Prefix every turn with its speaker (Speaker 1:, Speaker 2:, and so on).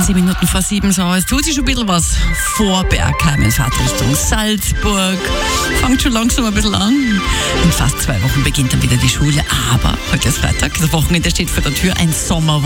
Speaker 1: 10 Minuten vor 7 so. Es tut sich schon ein bisschen was vor Bergheim, in Fahrtrichtung Salzburg. Fängt schon langsam ein bisschen an. In fast 2 Wochen beginnt dann wieder die Schule. Aber heute ist Freitag, das Wochenende steht vor der Tür, ein Sommer.